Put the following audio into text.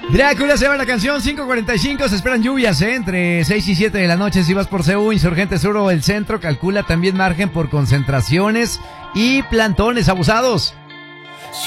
Drácula se va la canción 5:45, se esperan lluvias, entre 6 y 7 de la noche si vas por CU, Insurgente Sur o el centro, calcula también margen por concentraciones y plantones abusados.